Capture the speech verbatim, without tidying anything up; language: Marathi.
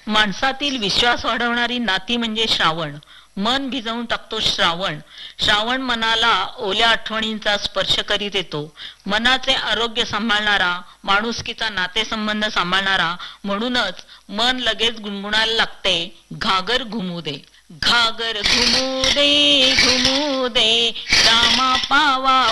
माणसातील विश्वास वाढवणारी नाती म्हणजे श्रावण. मन भिजवून टाकतो श्रावण. श्रावण मनाला ओल्या आठवणींचा स्पर्श करीत येतो. मनाचे आरोग्य सांभाळणारा, माणुसकीचा नातेसंबंध सांभाळणारा. म्हणूनच मन लगेच गुणगुणायला लागते, घागर घुमू दे, घागर घुमू दे, घुमू दे, रामा पावा